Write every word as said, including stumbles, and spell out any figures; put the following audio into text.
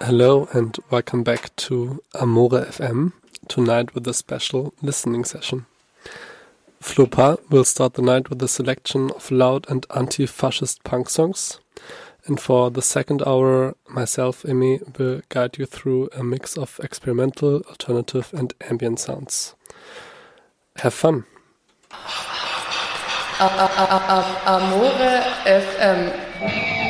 Hello and welcome back to Amore F M, tonight with a special listening session. Flopa will start the night with a selection of loud and anti-fascist punk songs. And for the second hour, myself, Emi, will guide you through a mix of experimental, alternative and ambient sounds. Have fun! Amore F M